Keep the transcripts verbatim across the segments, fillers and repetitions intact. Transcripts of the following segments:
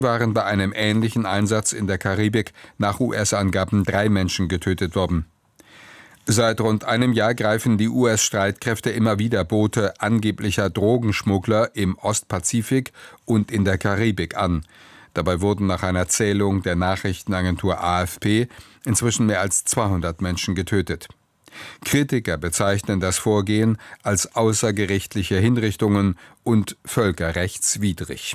waren bei einem ähnlichen Einsatz in der Karibik nach U S-Angaben drei Menschen getötet worden. Seit rund einem Jahr greifen die U S-Streitkräfte immer wieder Boote angeblicher Drogenschmuggler im Ostpazifik und in der Karibik an. Dabei wurden nach einer Zählung der Nachrichtenagentur A F P inzwischen mehr als zweihundert Menschen getötet. Kritiker bezeichnen das Vorgehen als außergerichtliche Hinrichtungen und völkerrechtswidrig.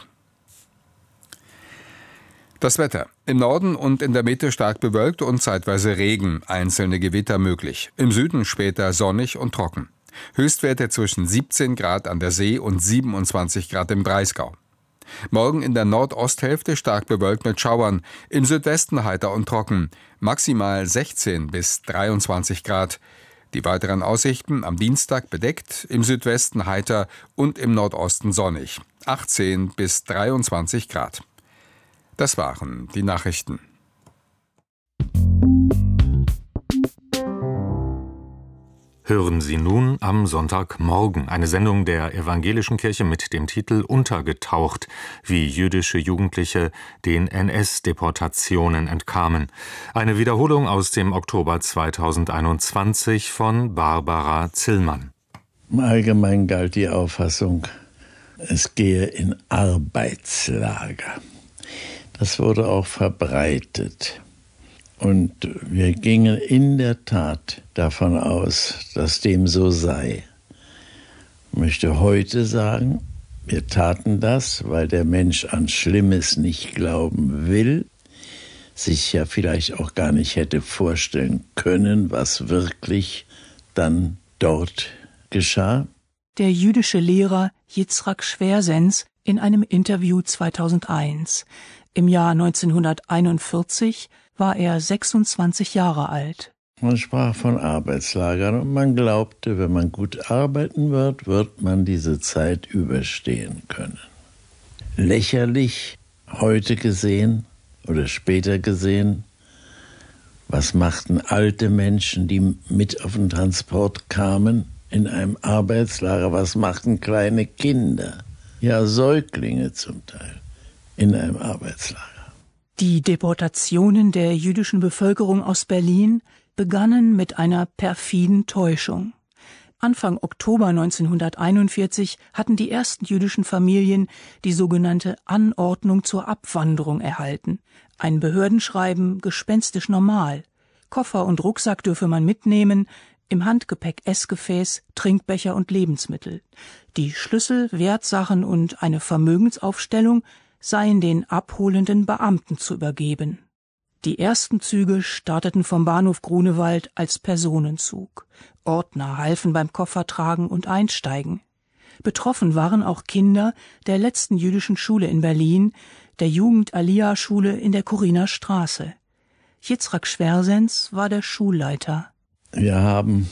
Das Wetter. Im Norden und in der Mitte stark bewölkt und zeitweise Regen, einzelne Gewitter möglich. Im Süden später sonnig und trocken. Höchstwerte zwischen siebzehn Grad an der See und siebenundzwanzig Grad im Breisgau. Morgen in der Nordosthälfte stark bewölkt mit Schauern, im Südwesten heiter und trocken, maximal sechzehn bis dreiundzwanzig Grad. Die weiteren Aussichten am Dienstag bedeckt, im Südwesten heiter und im Nordosten sonnig, achtzehn bis dreiundzwanzig Grad. Das waren die Nachrichten. Hören Sie nun am Sonntagmorgen eine Sendung der Evangelischen Kirche mit dem Titel Untergetaucht, wie jüdische Jugendliche den N S-Deportationen entkamen. Eine Wiederholung aus dem Oktober zweitausendeinundzwanzig von Barbara Zillmann. Allgemein galt die Auffassung, es gehe in Arbeitslager. Das wurde auch verbreitet. Und wir gingen in der Tat davon aus, dass dem so sei. Ich möchte heute sagen, wir taten das, weil der Mensch an Schlimmes nicht glauben will, sich ja vielleicht auch gar nicht hätte vorstellen können, was wirklich dann dort geschah. Der jüdische Lehrer Yitzhak Schwersens in einem Interview zweitausendeins. Im Jahr neunzehnhunderteinundvierzig war er sechsundzwanzig Jahre alt. Man sprach von Arbeitslagern und man glaubte, wenn man gut arbeiten wird, wird man diese Zeit überstehen können. Lächerlich heute gesehen oder später gesehen, was machten alte Menschen, die mit auf den Transport kamen, in einem Arbeitslager? Was machten kleine Kinder, ja Säuglinge zum Teil, in einem Arbeitslager? Die Deportationen der jüdischen Bevölkerung aus Berlin begannen mit einer perfiden Täuschung. Anfang Oktober neunzehnhunderteinundvierzig hatten die ersten jüdischen Familien die sogenannte Anordnung zur Abwanderung erhalten. Ein Behördenschreiben, gespenstisch normal. Koffer und Rucksack dürfe man mitnehmen, im Handgepäck Essgefäß, Trinkbecher und Lebensmittel. Die Schlüssel, Wertsachen und eine Vermögensaufstellung seien den abholenden Beamten zu übergeben. Die ersten Züge starteten vom Bahnhof Grunewald als Personenzug. Ordner halfen beim Koffertragen und Einsteigen. Betroffen waren auch Kinder der letzten jüdischen Schule in Berlin, der Jugend-Aliyah-Schule in der Kuriner Straße. Yitzhak Schwersens war der Schulleiter. Wir haben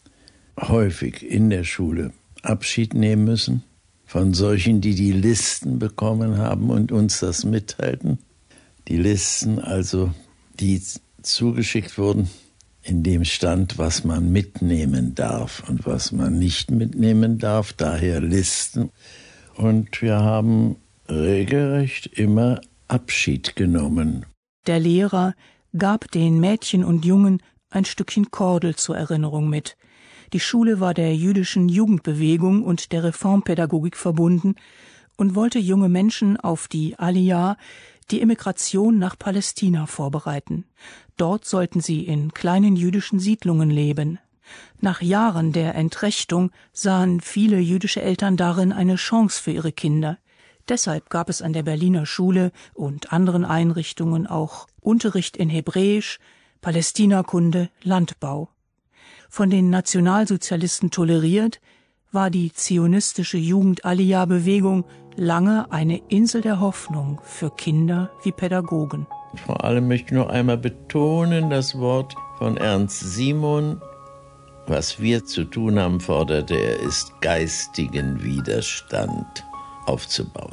häufig in der Schule Abschied nehmen müssen von solchen, die die Listen bekommen haben und uns das mitteilten. Die Listen also, die zugeschickt wurden, in dem stand, was man mitnehmen darf und was man nicht mitnehmen darf, daher Listen. Und wir haben regelrecht immer Abschied genommen. Der Lehrer gab den Mädchen und Jungen ein Stückchen Kordel zur Erinnerung mit. Die Schule war der jüdischen Jugendbewegung und der Reformpädagogik verbunden und wollte junge Menschen auf die Aliyah, die Emigration nach Palästina, vorbereiten. Dort sollten sie in kleinen jüdischen Siedlungen leben. Nach Jahren der Entrechtung sahen viele jüdische Eltern darin eine Chance für ihre Kinder. Deshalb gab es an der Berliner Schule und anderen Einrichtungen auch Unterricht in Hebräisch, Palästinakunde, Landbau. Von den Nationalsozialisten toleriert, war die zionistische Jugend-Aliyah-Bewegung lange eine Insel der Hoffnung für Kinder wie Pädagogen. Vor allem möchte ich noch einmal betonen das Wort von Ernst Simon. Was wir zu tun haben, forderte er, ist geistigen Widerstand aufzubauen.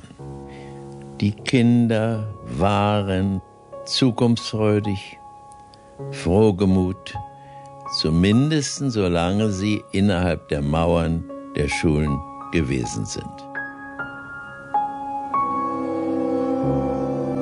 Die Kinder waren zukunftsfreudig, frohgemut, zumindest solange sie innerhalb der Mauern der Schulen gewesen sind.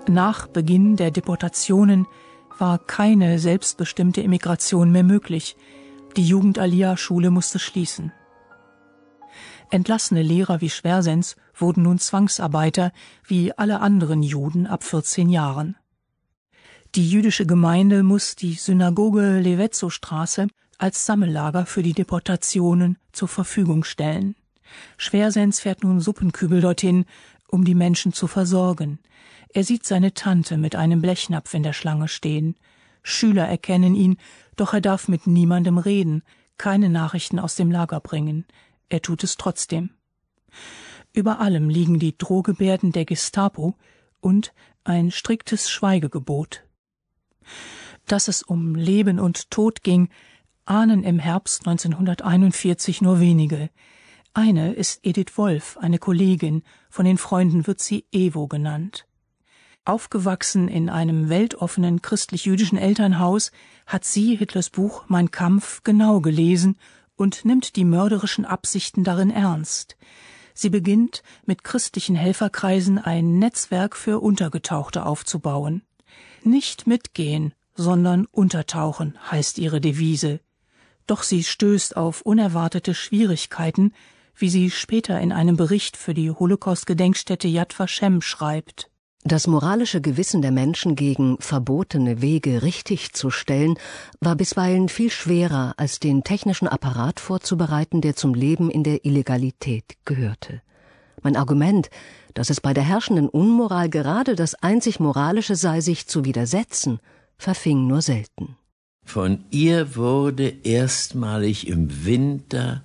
Nach Beginn der Deportationen war keine selbstbestimmte Emigration mehr möglich. Die Jugend-Aliyah-Schule musste schließen. Entlassene Lehrer wie Schwersens wurden nun Zwangsarbeiter, wie alle anderen Juden ab vierzehn Jahren. Die jüdische Gemeinde muss die Synagoge Levetzow-Straße als Sammellager für die Deportationen zur Verfügung stellen. Schwersens fährt nun Suppenkübel dorthin, um die Menschen zu versorgen. Er sieht seine Tante mit einem Blechnapf in der Schlange stehen. Schüler erkennen ihn, doch er darf mit niemandem reden, keine Nachrichten aus dem Lager bringen. Er tut es trotzdem. Über allem liegen die Drohgebärden der Gestapo und ein striktes Schweigegebot. Dass es um Leben und Tod ging, ahnen im Herbst neunzehnhunderteinundvierzig nur wenige. Eine ist Edith Wolf, eine Kollegin, von den Freunden wird sie Ewo genannt. Aufgewachsen in einem weltoffenen christlich-jüdischen Elternhaus, hat sie Hitlers Buch Mein Kampf genau gelesen und nimmt die mörderischen Absichten darin ernst. Sie beginnt, mit christlichen Helferkreisen ein Netzwerk für Untergetauchte aufzubauen. Nicht mitgehen, sondern untertauchen, heißt ihre Devise. Doch sie stößt auf unerwartete Schwierigkeiten, wie sie später in einem Bericht für die Holocaust-Gedenkstätte Yad Vashem schreibt. Das moralische Gewissen der Menschen gegen verbotene Wege richtig zu stellen, war bisweilen viel schwerer, als den technischen Apparat vorzubereiten, der zum Leben in der Illegalität gehörte. Mein Argument, dass es bei der herrschenden Unmoral gerade das einzig Moralische sei, sich zu widersetzen, verfing nur selten. Von ihr wurde erstmalig im Winter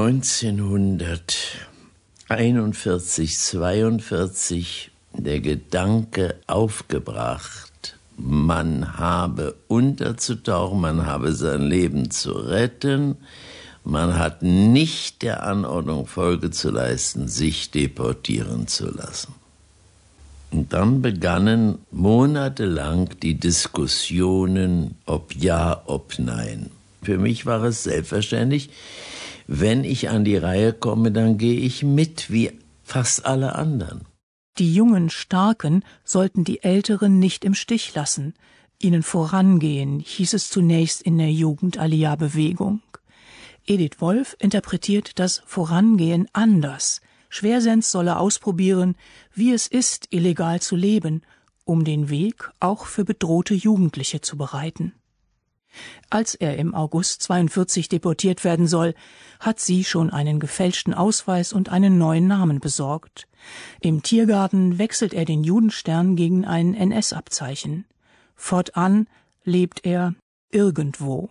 neunzehnhunderteinundvierzig, zweiundvierzig der Gedanke aufgebracht, man habe unterzutauchen, man habe sein Leben zu retten, man hat nicht der Anordnung Folge zu leisten, sich deportieren zu lassen. Und dann begannen monatelang die Diskussionen, ob ja, ob nein. Für mich war es selbstverständlich, wenn ich an die Reihe komme, dann gehe ich mit, wie fast alle anderen. Die jungen Starken sollten die Älteren nicht im Stich lassen, ihnen vorangehen, hieß es zunächst in der Jugend-Aliyah-Bewegung. Edith Wolf interpretiert das Vorangehen anders. Schwersens solle ausprobieren, wie es ist, illegal zu leben, um den Weg auch für bedrohte Jugendliche zu bereiten. Als er im August zweiundvierzig deportiert werden soll, hat sie schon einen gefälschten Ausweis und einen neuen Namen besorgt. Im Tiergarten wechselt er den Judenstern gegen ein N S-Abzeichen. Fortan lebt er irgendwo.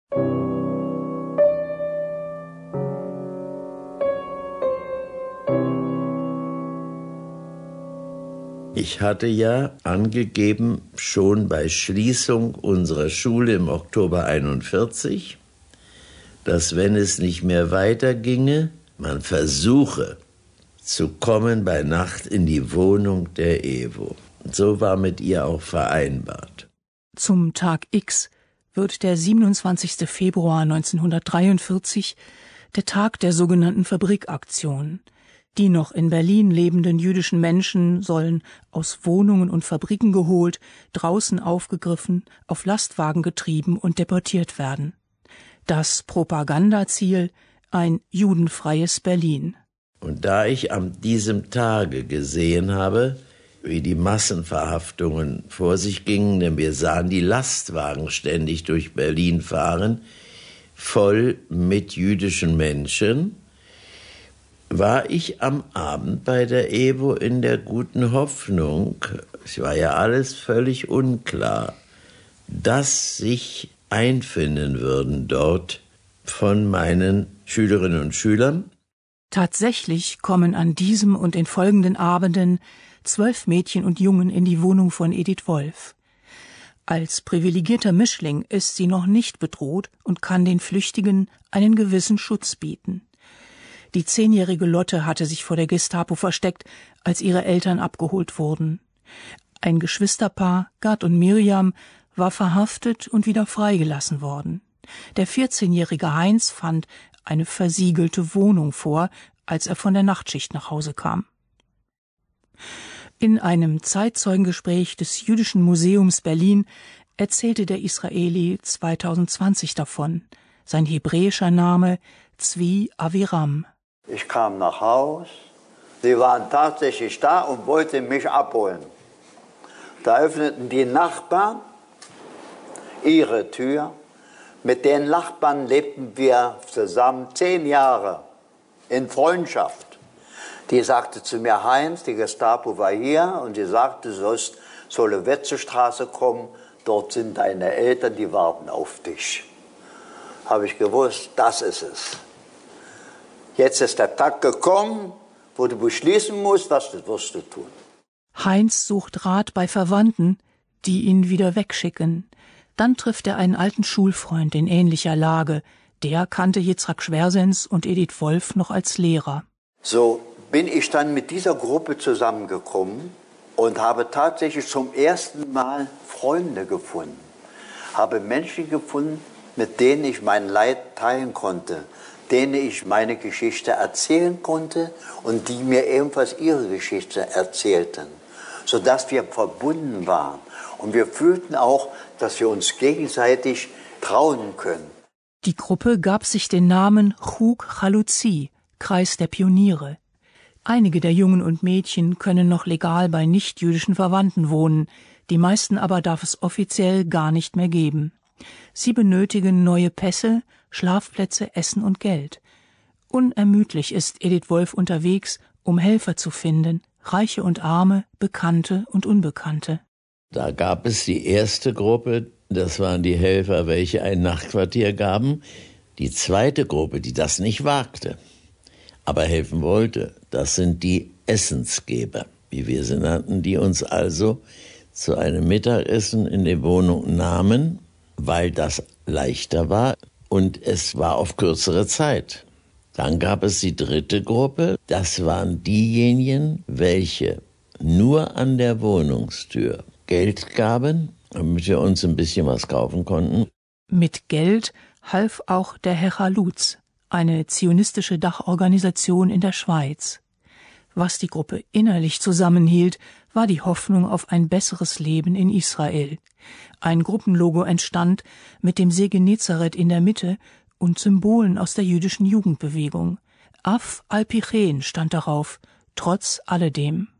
Ich hatte ja angegeben, schon bei Schließung unserer Schule im Oktober einundvierzig, dass, wenn es nicht mehr weiterginge, man versuche zu kommen bei Nacht in die Wohnung der Ewo. Und so war mit ihr auch vereinbart. Zum Tag X wird der siebenundzwanzigster Februar neunzehnhundertdreiundvierzig der Tag der sogenannten Fabrikaktion. Die noch in Berlin lebenden jüdischen Menschen sollen aus Wohnungen und Fabriken geholt, draußen aufgegriffen, auf Lastwagen getrieben und deportiert werden. Das Propagandaziel: ein judenfreies Berlin. Und da ich an diesem Tage gesehen habe, wie die Massenverhaftungen vor sich gingen, denn wir sahen die Lastwagen ständig durch Berlin fahren, voll mit jüdischen Menschen, war ich am Abend bei der Ewo in der guten Hoffnung, es war ja alles völlig unklar, dass sich einfinden würden dort von meinen Schülerinnen und Schülern. Tatsächlich kommen an diesem und den folgenden Abenden zwölf Mädchen und Jungen in die Wohnung von Edith Wolf. Als privilegierter Mischling ist sie noch nicht bedroht und kann den Flüchtigen einen gewissen Schutz bieten. Die zehnjährige Lotte hatte sich vor der Gestapo versteckt, als ihre Eltern abgeholt wurden. Ein Geschwisterpaar, Gerd und Miriam, war verhaftet und wieder freigelassen worden. Der vierzehnjährige Heinz fand eine versiegelte Wohnung vor, als er von der Nachtschicht nach Hause kam. In einem Zeitzeugengespräch des Jüdischen Museums Berlin erzählte der Israeli zweitausendzwanzig davon. Sein hebräischer Name Zvi Aviram. Ich kam nach Haus, sie waren tatsächlich da und wollten mich abholen. Da öffneten die Nachbarn ihre Tür. Mit den Nachbarn lebten wir zusammen zehn Jahre in Freundschaft. Die sagte zu mir, Heinz, die Gestapo war hier und die sagte, du sollst zur Lovetzestraße kommen, dort sind deine Eltern, die warten auf dich. Habe ich gewusst, das ist es. Jetzt ist der Tag gekommen, wo du beschließen musst, was du wirst du tun. Heinz sucht Rat bei Verwandten, die ihn wieder wegschicken. Dann trifft er einen alten Schulfreund in ähnlicher Lage. Der kannte Yitzhak Schwersens und Edith Wolf noch als Lehrer. So bin ich dann mit dieser Gruppe zusammengekommen und habe tatsächlich zum ersten Mal Freunde gefunden. Habe Menschen gefunden, mit denen ich mein Leid teilen konnte, denen ich meine Geschichte erzählen konnte und die mir ebenfalls ihre Geschichte erzählten, sodass wir verbunden waren. Und wir fühlten auch, dass wir uns gegenseitig trauen können. Die Gruppe gab sich den Namen Chug Chalutzi, Kreis der Pioniere. Einige der Jungen und Mädchen können noch legal bei nichtjüdischen Verwandten wohnen, die meisten aber darf es offiziell gar nicht mehr geben. Sie benötigen neue Pässe, Schlafplätze, Essen und Geld. Unermüdlich ist Edith Wolf unterwegs, um Helfer zu finden, Reiche und Arme, Bekannte und Unbekannte. Da gab es die erste Gruppe, das waren die Helfer, welche ein Nachtquartier gaben. Die zweite Gruppe, die das nicht wagte, aber helfen wollte, das sind die Essensgeber, wie wir sie nannten, die uns also zu einem Mittagessen in die Wohnung nahmen, weil das leichter war und es war auf kürzere Zeit. Dann gab es die dritte Gruppe, das waren diejenigen, welche nur an der Wohnungstür Geld gaben, damit wir uns ein bisschen was kaufen konnten. Mit Geld half auch der Hechalutz, eine zionistische Dachorganisation in der Schweiz. Was die Gruppe innerlich zusammenhielt, war die Hoffnung auf ein besseres Leben in Israel. Ein Gruppenlogo entstand mit dem See Genezareth in der Mitte und Symbolen aus der jüdischen Jugendbewegung. Af al-Pichen stand darauf, trotz alledem.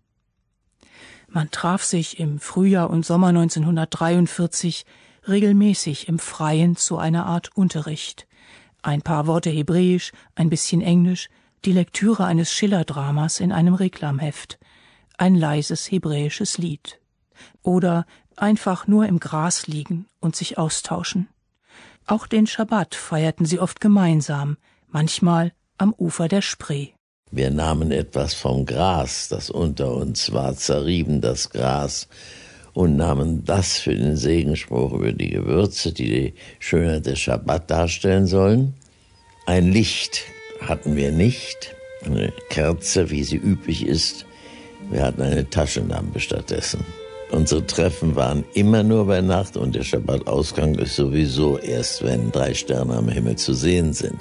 Man traf sich im Frühjahr und Sommer neunzehnhundertdreiundvierzig regelmäßig im Freien zu einer Art Unterricht. Ein paar Worte Hebräisch, ein bisschen Englisch, die Lektüre eines Schiller-Dramas in einem Reklamheft, ein leises hebräisches Lied. Oder einfach nur im Gras liegen und sich austauschen. Auch den Schabbat feierten sie oft gemeinsam, manchmal am Ufer der Spree. Wir nahmen etwas vom Gras, das unter uns war, zerrieben das Gras und nahmen das für den Segenspruch über die Gewürze, die die Schönheit des Schabbat darstellen sollen. Ein Licht hatten wir nicht, eine Kerze, wie sie üblich ist. Wir hatten eine Taschenlampe stattdessen. Unsere Treffen waren immer nur bei Nacht und der Schabbatausgang ist sowieso erst, wenn drei Sterne am Himmel zu sehen sind.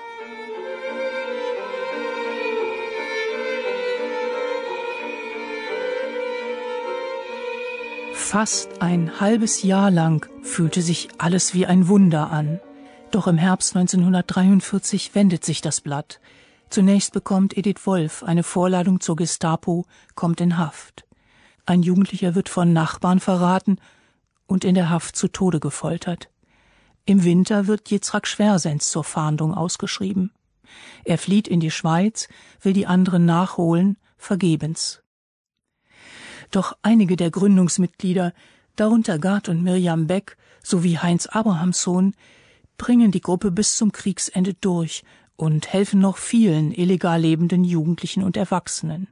Fast ein halbes Jahr lang fühlte sich alles wie ein Wunder an. Doch im Herbst neunzehnhundertdreiundvierzig wendet sich das Blatt. Zunächst bekommt Edith Wolf eine Vorladung zur Gestapo, kommt in Haft. Ein Jugendlicher wird von Nachbarn verraten und in der Haft zu Tode gefoltert. Im Winter wird Yitzhak Schwersens zur Fahndung ausgeschrieben. Er flieht in die Schweiz, will die anderen nachholen, vergebens. Doch einige der Gründungsmitglieder, darunter Gerd und Mirjam Beck sowie Heinz Abrahamssohn, bringen die Gruppe bis zum Kriegsende durch und helfen noch vielen illegal lebenden Jugendlichen und Erwachsenen.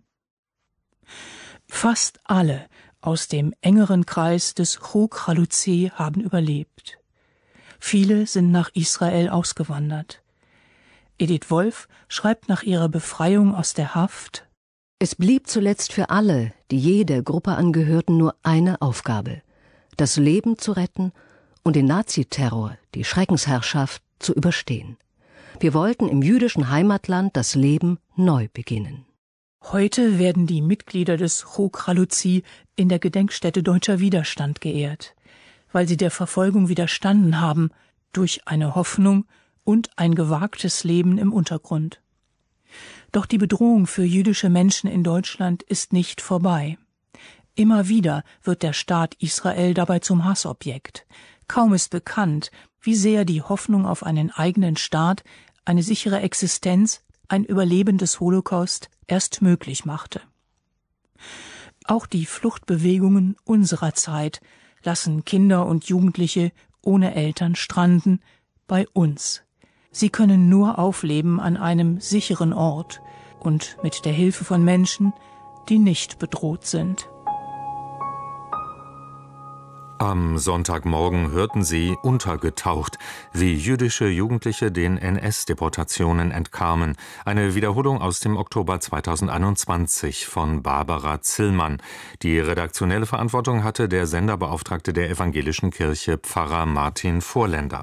Fast alle aus dem engeren Kreis des Chug Chalutzi haben überlebt. Viele sind nach Israel ausgewandert. Edith Wolf schreibt nach ihrer Befreiung aus der Haft: Es blieb zuletzt für alle, die jeder Gruppe angehörten, nur eine Aufgabe: das Leben zu retten und den Naziterror, die Schreckensherrschaft, zu überstehen. Wir wollten im jüdischen Heimatland das Leben neu beginnen. Heute werden die Mitglieder des Chokra Luzi in der Gedenkstätte Deutscher Widerstand geehrt, weil sie der Verfolgung widerstanden haben, durch eine Hoffnung und ein gewagtes Leben im Untergrund. Doch die Bedrohung für jüdische Menschen in Deutschland ist nicht vorbei. Immer wieder wird der Staat Israel dabei zum Hassobjekt. Kaum ist bekannt, wie sehr die Hoffnung auf einen eigenen Staat, eine sichere Existenz, ein Überleben des Holocaust erst möglich machte. Auch die Fluchtbewegungen unserer Zeit lassen Kinder und Jugendliche ohne Eltern stranden, bei uns. Sie können nur aufleben an einem sicheren Ort und mit der Hilfe von Menschen, die nicht bedroht sind. Am Sonntagmorgen hörten Sie Untergetaucht, wie jüdische Jugendliche den N S-Deportationen entkamen. Eine Wiederholung aus dem Oktober zweitausendeinundzwanzig von Barbara Zillmann. Die redaktionelle Verantwortung hatte der Senderbeauftragte der Evangelischen Kirche, Pfarrer Martin Vorländer.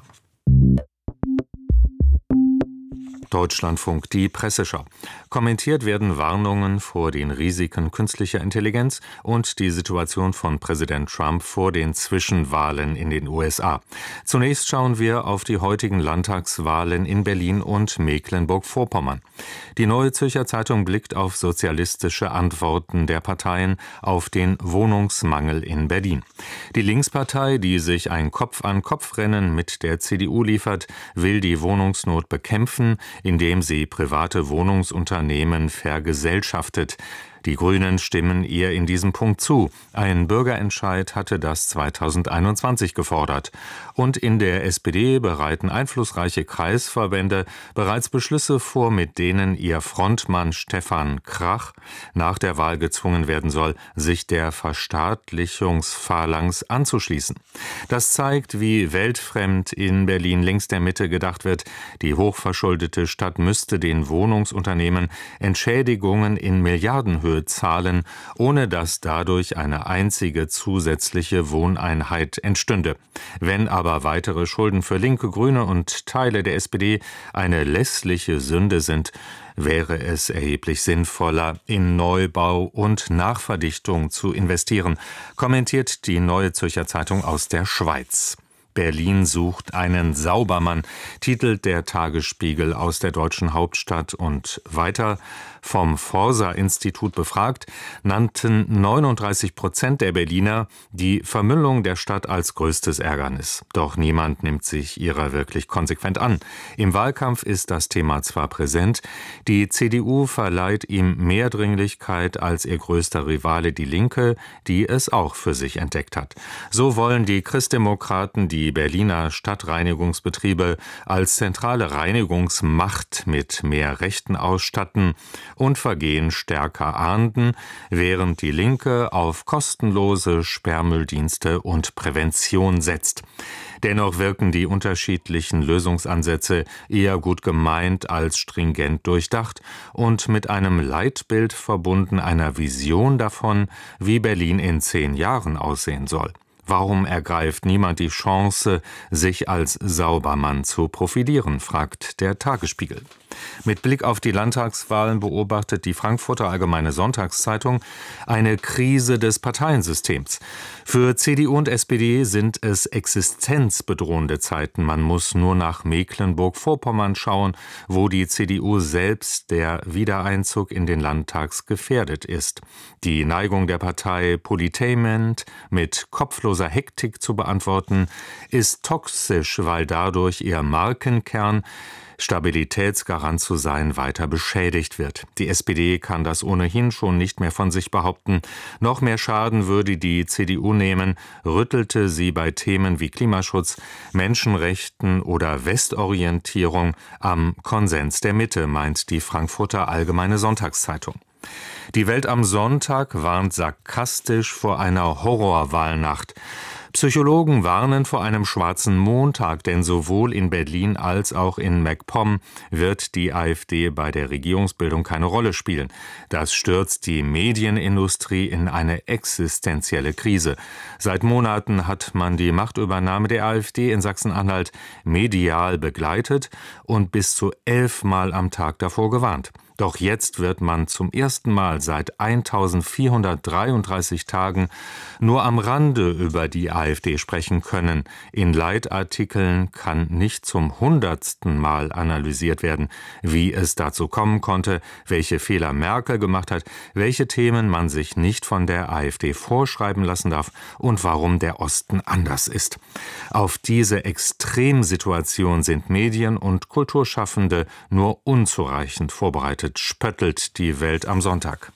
Deutschlandfunk, die Presseschau. Kommentiert werden Warnungen vor den Risiken künstlicher Intelligenz und die Situation von Präsident Trump vor den Zwischenwahlen in den U S A. Zunächst schauen wir auf die heutigen Landtagswahlen in Berlin und Mecklenburg-Vorpommern. Die Neue Zürcher Zeitung blickt auf sozialistische Antworten der Parteien auf den Wohnungsmangel in Berlin. Die Linkspartei, die sich ein Kopf-an-Kopf-Rennen mit der C D U liefert, will die Wohnungsnot bekämpfen, indem sie private Wohnungsunternehmen vergesellschaftet. Die Grünen stimmen ihr in diesem Punkt zu. Ein Bürgerentscheid hatte das zweitausendeinundzwanzig gefordert. Und in der S P D bereiten einflussreiche Kreisverbände bereits Beschlüsse vor, mit denen ihr Frontmann Stefan Krach nach der Wahl gezwungen werden soll, sich der Verstaatlichungsphalanx anzuschließen. Das zeigt, wie weltfremd in Berlin links der Mitte gedacht wird. Die hochverschuldete Stadt müsste den Wohnungsunternehmen Entschädigungen in Milliardenhöhe zahlen, ohne dass dadurch eine einzige zusätzliche Wohneinheit entstünde. Wenn aber weitere Schulden für Linke, Grüne und Teile der S P D eine lässliche Sünde sind, wäre es erheblich sinnvoller, in Neubau und Nachverdichtung zu investieren, kommentiert die Neue Zürcher Zeitung aus der Schweiz. Berlin sucht einen Saubermann, titelt der Tagesspiegel aus der deutschen Hauptstadt, und weiter: Vom Forsa-Institut befragt, nannten neununddreißig Prozent der Berliner die Vermüllung der Stadt als größtes Ärgernis. Doch niemand nimmt sich ihrer wirklich konsequent an. Im Wahlkampf ist das Thema zwar präsent, die C D U verleiht ihm mehr Dringlichkeit als ihr größter Rivale die Linke, die es auch für sich entdeckt hat. So wollen die Christdemokraten die Berliner Stadtreinigungsbetriebe als zentrale Reinigungsmacht mit mehr Rechten ausstatten und Vergehen stärker ahnden, während die Linke auf kostenlose Sperrmülldienste und Prävention setzt. Dennoch wirken die unterschiedlichen Lösungsansätze eher gut gemeint als stringent durchdacht und mit einem Leitbild verbunden, einer Vision davon, wie Berlin in zehn Jahren aussehen soll. Warum ergreift niemand die Chance, sich als Saubermann zu profilieren, fragt der Tagesspiegel. Mit Blick auf die Landtagswahlen beobachtet die Frankfurter Allgemeine Sonntagszeitung eine Krise des Parteiensystems. Für C D U und S P D sind es existenzbedrohende Zeiten. Man muss nur nach Mecklenburg-Vorpommern schauen, wo die C D U selbst der Wiedereinzug in den Landtag gefährdet ist. Die Neigung der Partei, Politainment mit kopfloser Hektik zu beantworten, ist toxisch, weil dadurch ihr Markenkern, Stabilitätsgarant zu sein, weiter beschädigt wird. Die S P D kann das ohnehin schon nicht mehr von sich behaupten. Noch mehr Schaden würde die C D U nehmen, rüttelte sie bei Themen wie Klimaschutz, Menschenrechten oder Westorientierung am Konsens der Mitte, meint die Frankfurter Allgemeine Sonntagszeitung. Die Welt am Sonntag warnt sarkastisch vor einer Horrorwahlnacht. Psychologen warnen vor einem schwarzen Montag, denn sowohl in Berlin als auch in MacPom wird die AfD bei der Regierungsbildung keine Rolle spielen. Das stürzt die Medienindustrie in eine existenzielle Krise. Seit Monaten hat man die Machtübernahme der AfD in Sachsen-Anhalt medial begleitet und bis zu elfmal am Tag davor gewarnt. Doch jetzt wird man zum ersten Mal seit eintausendvierhundertdreiunddreißig Tagen nur am Rande über die AfD sprechen können. In Leitartikeln kann nicht zum hundertsten Mal analysiert werden, wie es dazu kommen konnte, welche Fehler Merkel gemacht hat, welche Themen man sich nicht von der AfD vorschreiben lassen darf und warum der Osten anders ist. Auf diese Extremsituation sind Medien und Kulturschaffende nur unzureichend vorbereitet, spöttelt die Welt am Sonntag.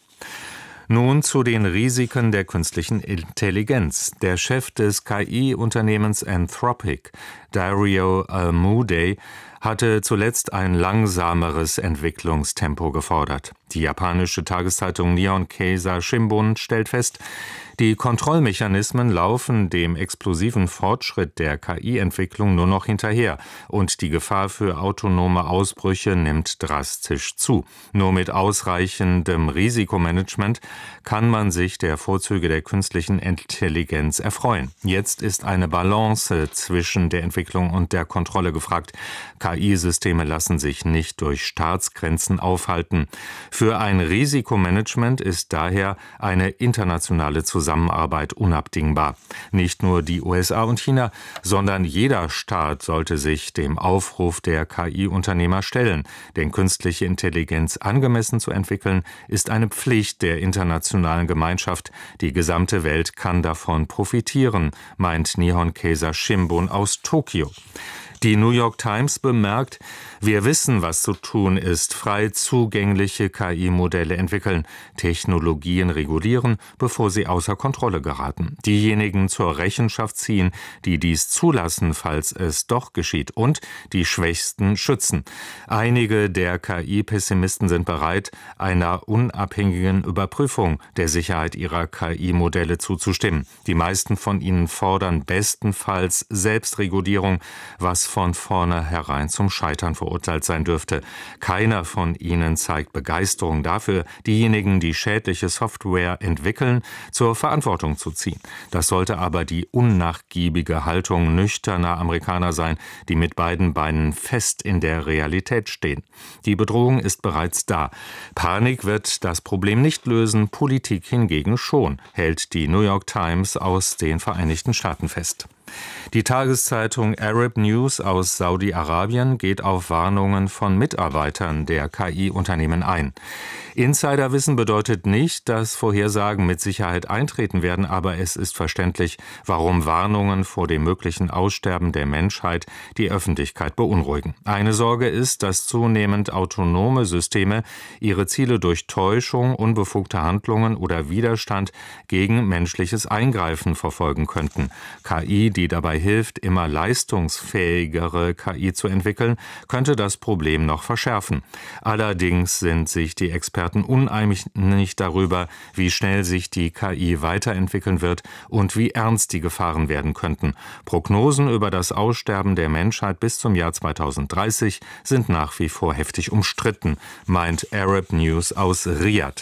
Nun zu den Risiken der künstlichen Intelligenz. Der Chef des K I-Unternehmens Anthropic, Dario Amodei, hatte zuletzt ein langsameres Entwicklungstempo gefordert. Die japanische Tageszeitung Nihon Keizai Shimbun stellt fest, die Kontrollmechanismen laufen dem explosiven Fortschritt der K I-Entwicklung nur noch hinterher und die Gefahr für autonome Ausbrüche nimmt drastisch zu. Nur mit ausreichendem Risikomanagement kann man sich der Vorzüge der künstlichen Intelligenz erfreuen. Jetzt ist eine Balance zwischen der Entwicklung und der Kontrolle gefragt. K I-Systeme lassen sich nicht durch Staatsgrenzen aufhalten. Für ein Risikomanagement ist daher eine internationale Zusammenarbeit unabdingbar. Nicht nur die U S A und China, sondern jeder Staat sollte sich dem Aufruf der K I-Unternehmer stellen. Denn künstliche Intelligenz angemessen zu entwickeln, ist eine Pflicht der internationalen Gemeinschaft. Die gesamte Welt kann davon profitieren, meint Nihon Keizai Shimbun aus Tokio. Die New York Times bemerkt, wir wissen, was zu tun ist, frei zugängliche K I-Modelle entwickeln, Technologien regulieren, bevor sie außer Kontrolle geraten, diejenigen zur Rechenschaft ziehen, die dies zulassen, falls es doch geschieht, und die Schwächsten schützen. Einige der K I-Pessimisten sind bereit, einer unabhängigen Überprüfung der Sicherheit ihrer K I-Modelle zuzustimmen. Die meisten von ihnen fordern bestenfalls Selbstregulierung, was von vornherein zum Scheitern verurteilt sein dürfte. Keiner von ihnen zeigt Begeisterung dafür, diejenigen, die schädliche Software entwickeln, zur Verantwortung zu ziehen. Das sollte aber die unnachgiebige Haltung nüchterner Amerikaner sein, die mit beiden Beinen fest in der Realität stehen. Die Bedrohung ist bereits da. Panik wird das Problem nicht lösen, Politik hingegen schon, hält die New York Times aus den Vereinigten Staaten fest. Die Tageszeitung Arab News aus Saudi-Arabien geht auf Warnungen von Mitarbeitern der K I-Unternehmen ein. Insiderwissen bedeutet nicht, dass Vorhersagen mit Sicherheit eintreten werden, aber es ist verständlich, warum Warnungen vor dem möglichen Aussterben der Menschheit die Öffentlichkeit beunruhigen. Eine Sorge ist, dass zunehmend autonome Systeme ihre Ziele durch Täuschung, unbefugte Handlungen oder Widerstand gegen menschliches Eingreifen verfolgen könnten. K I, die dabei hilft, immer leistungsfähigere K I zu entwickeln, könnte das Problem noch verschärfen. Allerdings sind sich die Experten uneinig darüber, wie schnell sich die K I weiterentwickeln wird und wie ernst die Gefahren werden könnten. Prognosen über das Aussterben der Menschheit bis zum Jahr zweitausenddreißig sind nach wie vor heftig umstritten, meint Arab News aus Riyadh.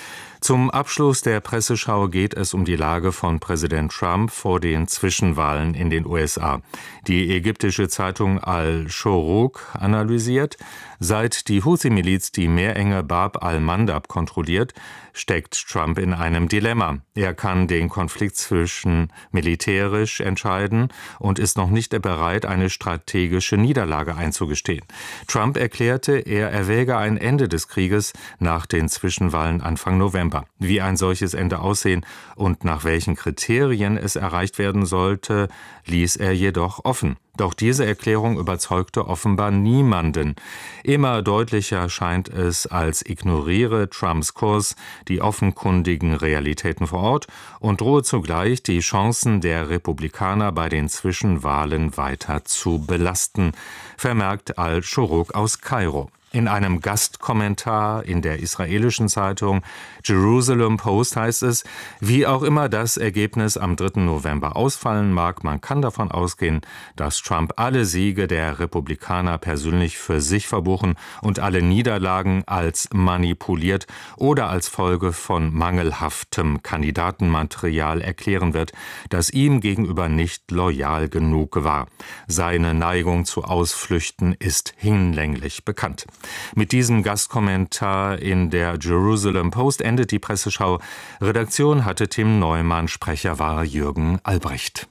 Zum Abschluss der Presseschau geht es um die Lage von Präsident Trump vor den Zwischenwahlen in den U S A. Die ägyptische Zeitung Al-Shuruq analysiert, seit die Houthi-Miliz die Meerenge Bab al-Mandab kontrolliert, steckt Trump in einem Dilemma. Er kann den Konflikt zwischen militärisch entscheiden und ist noch nicht bereit, eine strategische Niederlage einzugestehen. Trump erklärte, er erwäge ein Ende des Krieges nach den Zwischenwahlen Anfang November. Wie ein solches Ende aussehen und nach welchen Kriterien es erreicht werden sollte, ließ er jedoch offen. Doch diese Erklärung überzeugte offenbar niemanden. Immer deutlicher scheint es, als ignoriere Trumps Kurs die offenkundigen Realitäten vor Ort und drohe zugleich, die Chancen der Republikaner bei den Zwischenwahlen weiter zu belasten, vermerkt Al-Shuruq aus Kairo. In einem Gastkommentar in der israelischen Zeitung Jerusalem Post heißt es, wie auch immer das Ergebnis am dritten November ausfallen mag, man kann davon ausgehen, dass Trump alle Siege der Republikaner persönlich für sich verbuchen und alle Niederlagen als manipuliert oder als Folge von mangelhaftem Kandidatenmaterial erklären wird, das ihm gegenüber nicht loyal genug war. Seine Neigung zu Ausflüchten ist hinlänglich bekannt. Mit diesem Gastkommentar in der Jerusalem Post endet die Presseschau. Redaktion hatte Tim Neumann, Sprecher war Jürgen Albrecht.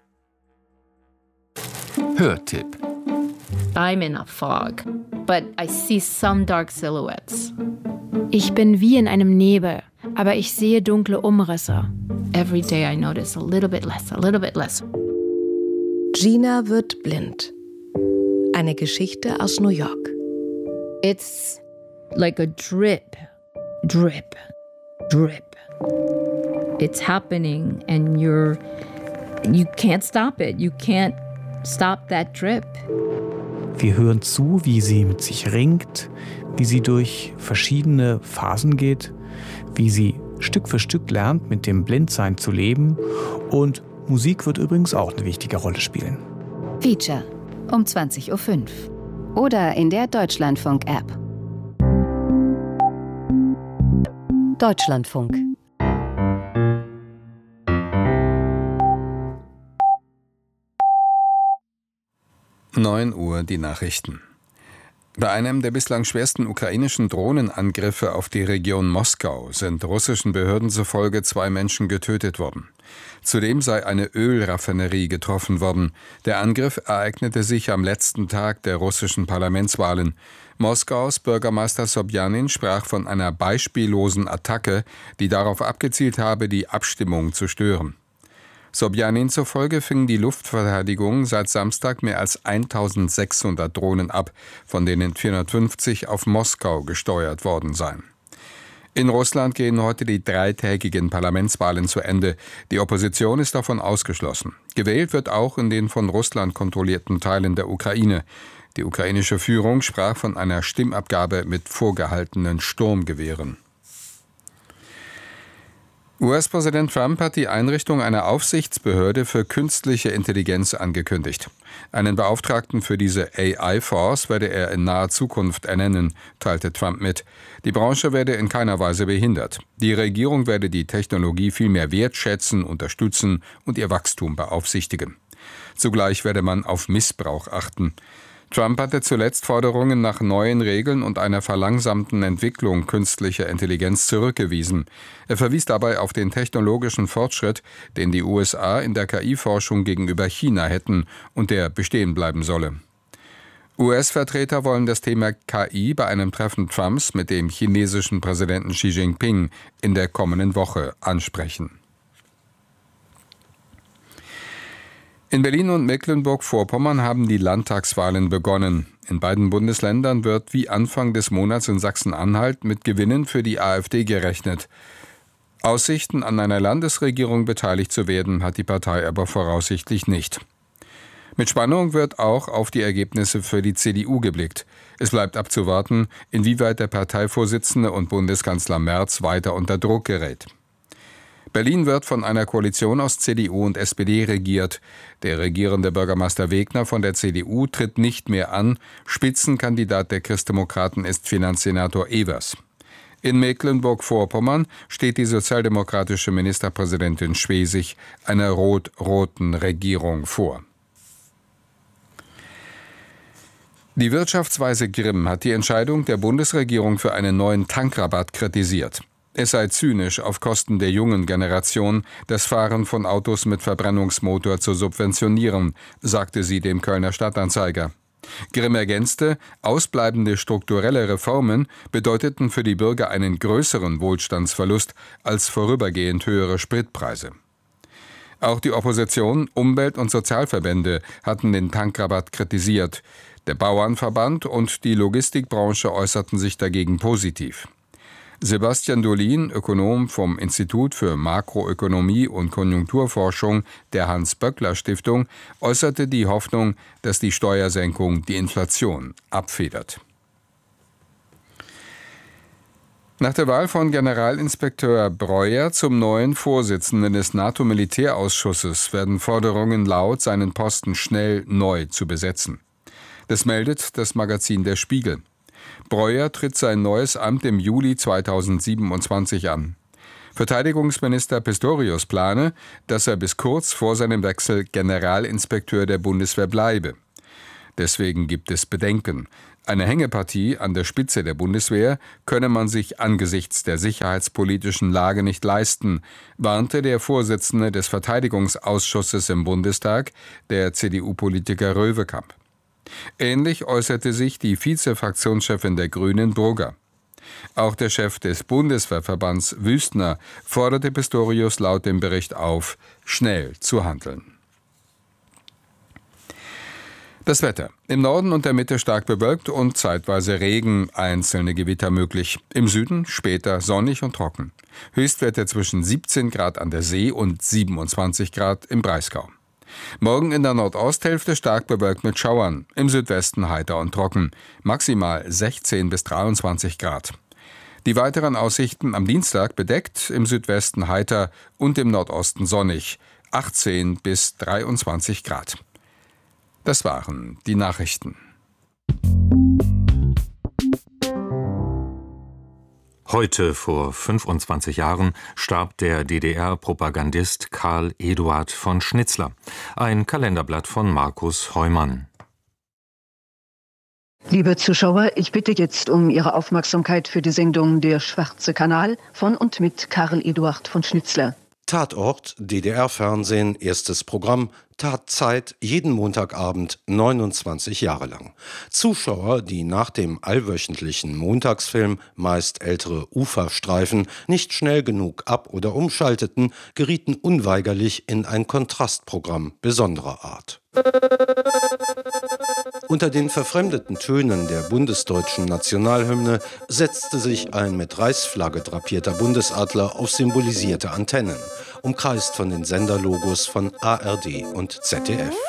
Hörtipp. I'm in a fog, but I see some dark silhouettes. Ich bin wie in einem Nebel, aber ich sehe dunkle Umrisse. Every day I notice a little bit less, a little bit less. Gina wird blind. Eine Geschichte aus New York. It's like a drip, drip, drip. It's happening and you're, you can't stop it. You can't stop that drip. Wir hören zu, wie sie mit sich ringt, wie sie durch verschiedene Phasen geht, wie sie Stück für Stück lernt, mit dem Blindsein zu leben. Und Musik wird übrigens auch eine wichtige Rolle spielen. Feature um zwanzig Uhr fünf oder in der Deutschlandfunk-App. Deutschlandfunk. neun Uhr die Nachrichten. Bei einem der bislang schwersten ukrainischen Drohnenangriffe auf die Region Moskau sind russischen Behörden zufolge zwei Menschen getötet worden. Zudem sei eine Ölraffinerie getroffen worden. Der Angriff ereignete sich am letzten Tag der russischen Parlamentswahlen. Moskaus Bürgermeister Sobjanin sprach von einer beispiellosen Attacke, die darauf abgezielt habe, die Abstimmung zu stören. Sobjanin zufolge fing die Luftverteidigung seit Samstag mehr als eintausendsechshundert Drohnen ab, von denen vierhundertfünfzig auf Moskau gesteuert worden seien. In Russland gehen heute die dreitägigen Parlamentswahlen zu Ende. Die Opposition ist davon ausgeschlossen. Gewählt wird auch in den von Russland kontrollierten Teilen der Ukraine. Die ukrainische Führung sprach von einer Stimmabgabe mit vorgehaltenen Sturmgewehren. U S-Präsident Trump hat die Einrichtung einer Aufsichtsbehörde für künstliche Intelligenz angekündigt. Einen Beauftragten für diese A I-Force werde er in naher Zukunft ernennen, teilte Trump mit. Die Branche werde in keiner Weise behindert. Die Regierung werde die Technologie vielmehr wertschätzen, unterstützen und ihr Wachstum beaufsichtigen. Zugleich werde man auf Missbrauch achten. Trump hatte zuletzt Forderungen nach neuen Regeln und einer verlangsamten Entwicklung künstlicher Intelligenz zurückgewiesen. Er verwies dabei auf den technologischen Fortschritt, den die U S A in der K I-Forschung gegenüber China hätten und der bestehen bleiben solle. U S-Vertreter wollen das Thema K I bei einem Treffen Trumps mit dem chinesischen Präsidenten Xi Jinping in der kommenden Woche ansprechen. In Berlin und Mecklenburg-Vorpommern haben die Landtagswahlen begonnen. In beiden Bundesländern wird wie Anfang des Monats in Sachsen-Anhalt mit Gewinnen für die AfD gerechnet. Aussichten, an einer Landesregierung beteiligt zu werden, hat die Partei aber voraussichtlich nicht. Mit Spannung wird auch auf die Ergebnisse für die C D U geblickt. Es bleibt abzuwarten, inwieweit der Parteivorsitzende und Bundeskanzler Merz weiter unter Druck gerät. Berlin wird von einer Koalition aus C D U und S P D regiert. Der regierende Bürgermeister Wegner von der C D U tritt nicht mehr an. Spitzenkandidat der Christdemokraten ist Finanzsenator Evers. In Mecklenburg-Vorpommern steht die sozialdemokratische Ministerpräsidentin Schwesig einer rot-roten Regierung vor. Die Wirtschaftsweise Grimm hat die Entscheidung der Bundesregierung für einen neuen Tankrabatt kritisiert. Es sei zynisch, auf Kosten der jungen Generation das Fahren von Autos mit Verbrennungsmotor zu subventionieren, sagte sie dem Kölner Stadtanzeiger. Grimm ergänzte, ausbleibende strukturelle Reformen bedeuteten für die Bürger einen größeren Wohlstandsverlust als vorübergehend höhere Spritpreise. Auch die Opposition, Umwelt- und Sozialverbände hatten den Tankrabatt kritisiert. Der Bauernverband und die Logistikbranche äußerten sich dagegen positiv. Sebastian Dolin, Ökonom vom Institut für Makroökonomie und Konjunkturforschung der Hans-Böckler-Stiftung, äußerte die Hoffnung, dass die Steuersenkung die Inflation abfedert. Nach der Wahl von Generalinspekteur Breuer zum neuen Vorsitzenden des NATO-Militärausschusses werden Forderungen laut, seinen Posten schnell neu zu besetzen. Das meldet das Magazin Der Spiegel. Breuer tritt sein neues Amt im Juli zweitausendsiebenundzwanzig an. Verteidigungsminister Pistorius plane, dass er bis kurz vor seinem Wechsel Generalinspekteur der Bundeswehr bleibe. Deswegen gibt es Bedenken. Eine Hängepartie an der Spitze der Bundeswehr könne man sich angesichts der sicherheitspolitischen Lage nicht leisten, warnte der Vorsitzende des Verteidigungsausschusses im Bundestag, der C D U-Politiker Röwekamp. Ähnlich äußerte sich die Vize-Fraktionschefin der Grünen, Brugger. Auch der Chef des Bundeswehrverbands, Wüstner, forderte Pistorius laut dem Bericht auf, schnell zu handeln. Das Wetter. Im Norden und der Mitte stark bewölkt und zeitweise Regen, einzelne Gewitter möglich. Im Süden später sonnig und trocken. Höchstwerte zwischen siebzehn Grad an der See und siebenundzwanzig Grad im Breisgau. Morgen in der Nordosthälfte stark bewölkt mit Schauern, im Südwesten heiter und trocken, maximal sechzehn bis dreiundzwanzig Grad. Die weiteren Aussichten am Dienstag bedeckt, im Südwesten heiter und im Nordosten sonnig, achtzehn bis dreiundzwanzig Grad. Das waren die Nachrichten. Heute vor fünfundzwanzig Jahren starb der D D R-Propagandist Karl Eduard von Schnitzler. Ein Kalenderblatt von Markus Heumann. Liebe Zuschauer, ich bitte jetzt um Ihre Aufmerksamkeit für die Sendung Der Schwarze Kanal von und mit Karl Eduard von Schnitzler. Tatort, D D R-Fernsehen, erstes Programm, Tatzeit, jeden Montagabend, neunundzwanzig Jahre lang. Zuschauer, die nach dem allwöchentlichen Montagsfilm, meist ältere Uferstreifen, nicht schnell genug ab- oder umschalteten, gerieten unweigerlich in ein Kontrastprogramm besonderer Art. Unter den verfremdeten Tönen der bundesdeutschen Nationalhymne setzte sich ein mit Reichsflagge drapierter Bundesadler auf symbolisierte Antennen, umkreist von den Senderlogos von A R D und Z D F.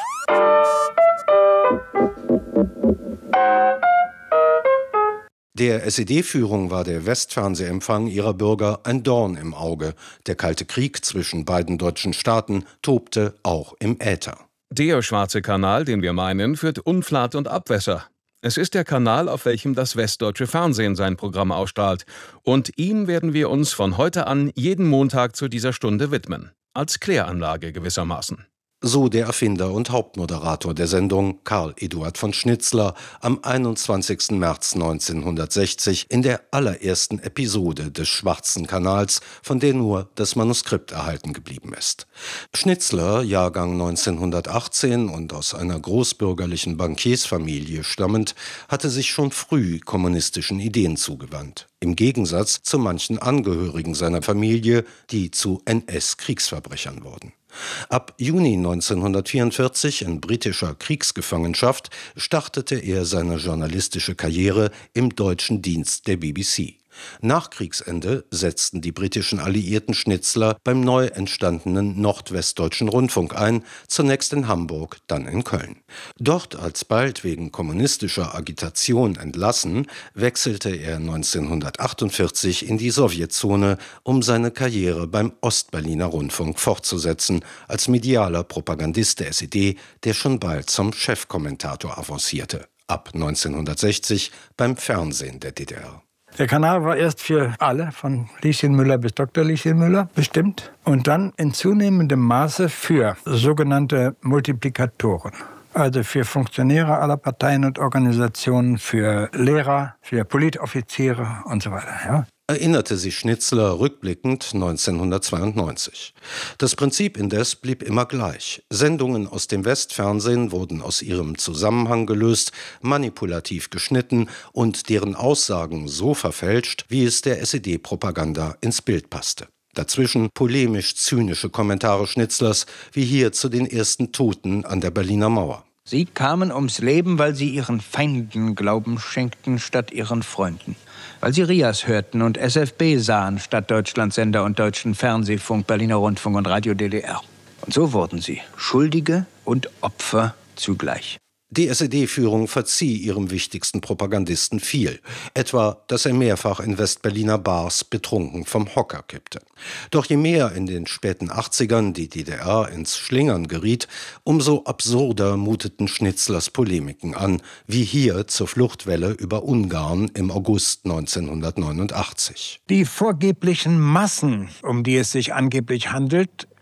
Der S E D-Führung war der Westfernsehempfang ihrer Bürger ein Dorn im Auge. Der Kalte Krieg zwischen beiden deutschen Staaten tobte auch im Äther. Der Schwarze Kanal, den wir meinen, führt Unflat und Abwässer. Es ist der Kanal, auf welchem das Westdeutsche Fernsehen sein Programm ausstrahlt. Und ihm werden wir uns von heute an jeden Montag zu dieser Stunde widmen. Als Kläranlage gewissermaßen. So der Erfinder und Hauptmoderator der Sendung, Karl Eduard von Schnitzler, am einundzwanzigsten März neunzehnhundertsechzig in der allerersten Episode des Schwarzen Kanals, von der nur das Manuskript erhalten geblieben ist. Schnitzler, Jahrgang neunzehnhundertachtzehn und aus einer großbürgerlichen Bankiersfamilie stammend, hatte sich schon früh kommunistischen Ideen zugewandt. Im Gegensatz zu manchen Angehörigen seiner Familie, die zu N S-Kriegsverbrechern wurden. Ab Juni neunzehnhundertvierundvierzig in britischer Kriegsgefangenschaft startete er seine journalistische Karriere im deutschen Dienst der B B C. Nach Kriegsende setzten die britischen Alliierten Schnitzler beim neu entstandenen Nordwestdeutschen Rundfunk ein, zunächst in Hamburg, dann in Köln. Dort alsbald wegen kommunistischer Agitation entlassen, wechselte er neunzehnhundertachtundvierzig in die Sowjetzone, um seine Karriere beim Ostberliner Rundfunk fortzusetzen, als medialer Propagandist der S E D, der schon bald zum Chefkommentator avancierte. Ab neunzehnhundertsechzig beim Fernsehen der D D R. Der Kanal war erst für alle, von Lieschen Müller bis Doktor Lieschen Müller, bestimmt. Und dann in zunehmendem Maße für sogenannte Multiplikatoren. Also für Funktionäre aller Parteien und Organisationen, für Lehrer, für Politoffiziere und so weiter. Ja. Erinnerte sich Schnitzler rückblickend neunzehnhundertzweiundneunzig. Das Prinzip indes blieb immer gleich. Sendungen aus dem Westfernsehen wurden aus ihrem Zusammenhang gelöst, manipulativ geschnitten und deren Aussagen so verfälscht, wie es der S E D-Propaganda ins Bild passte. Dazwischen polemisch-zynische Kommentare Schnitzlers, wie hier zu den ersten Toten an der Berliner Mauer. Sie kamen ums Leben, weil sie ihren Feinden Glauben schenkten statt ihren Freunden. Weil sie Rias hörten und S F B sahen statt Deutschlandsender und deutschen Fernsehfunk, Berliner Rundfunk und Radio D D R. Und so wurden sie Schuldige und Opfer zugleich. Die S E D-Führung verzieh ihrem wichtigsten Propagandisten viel, etwa, dass er mehrfach in Westberliner Bars betrunken vom Hocker kippte. Doch je mehr in den späten achtzigern die D D R ins Schlingern geriet, umso absurder muteten Schnitzlers Polemiken an, wie hier zur Fluchtwelle über Ungarn im August neunzehnhundertneunundachtzig. Die vorgeblichen Massen, um die es sich angeblich handelt,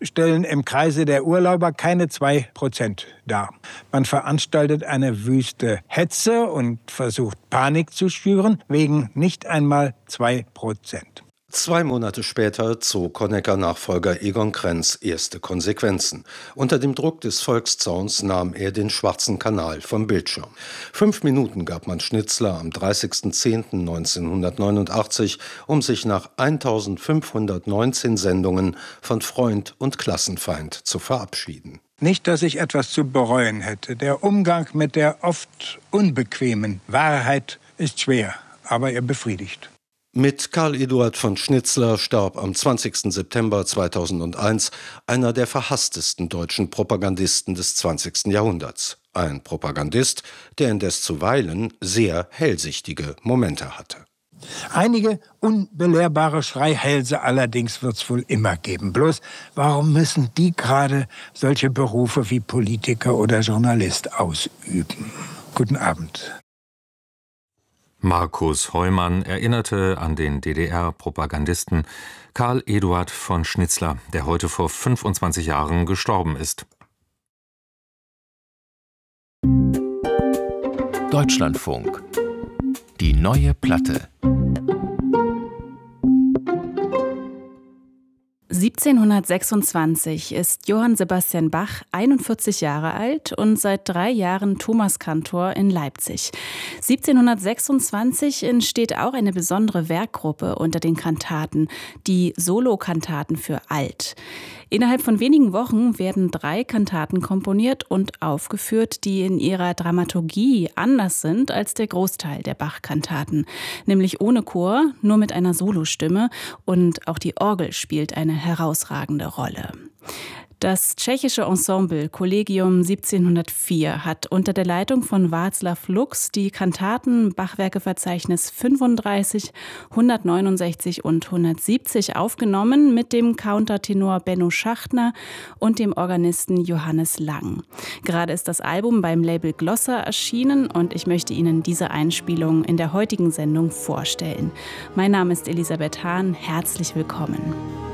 stellen im Kreise der Urlauber keine zwei Prozent dar. Man veranstaltet eine wüste Hetze und versucht Panik zu schüren, wegen nicht einmal zwei Prozent. Zwei Monate später zog Honecker-Nachfolger Egon Krenz erste Konsequenzen. Unter dem Druck des Volkszorns nahm er den Schwarzen Kanal vom Bildschirm. Fünf Minuten gab man Schnitzler am dreißigsten zehnten neunzehnhundertneunundachtzig, um sich nach eintausendfünfhundertneunzehn Sendungen von Freund und Klassenfeind zu verabschieden. Nicht, dass ich etwas zu bereuen hätte. Der Umgang mit der oft unbequemen Wahrheit ist schwer, aber er befriedigt. Mit Karl Eduard von Schnitzler starb am zwanzigsten September zweitausendeins einer der verhasstesten deutschen Propagandisten des zwanzigsten Jahrhunderts. Ein Propagandist, der indes zuweilen sehr hellsichtige Momente hatte. Einige unbelehrbare Schreihälse allerdings wird es wohl immer geben. Bloß, warum müssen die gerade solche Berufe wie Politiker oder Journalist ausüben? Guten Abend. Markus Heumann erinnerte an den D D R-Propagandisten Karl Eduard von Schnitzler, der heute vor fünfundzwanzig Jahren gestorben ist. Deutschlandfunk. Die neue Platte. siebzehnhundertsechsundzwanzig ist Johann Sebastian Bach einundvierzig Jahre alt und seit drei Jahren Thomaskantor in Leipzig. siebzehnhundertsechsundzwanzig entsteht auch eine besondere Werkgruppe unter den Kantaten, die Solokantaten für Alt. Innerhalb von wenigen Wochen werden drei Kantaten komponiert und aufgeführt, die in ihrer Dramaturgie anders sind als der Großteil der Bach-Kantaten. Nämlich ohne Chor, nur mit einer Solostimme, und auch die Orgel spielt eine herausragende Rolle. Das tschechische Ensemble Collegium siebzehnhundertvier hat unter der Leitung von Václav Lux die Kantaten Bachwerkeverzeichnis fünfunddreißig, hundertneunundsechzig und hundertsiebzig aufgenommen mit dem Countertenor Benno Schachtner und dem Organisten Johannes Lang. Gerade ist das Album beim Label Glossa erschienen und ich möchte Ihnen diese Einspielung in der heutigen Sendung vorstellen. Mein Name ist Elisabeth Hahn, herzlich willkommen.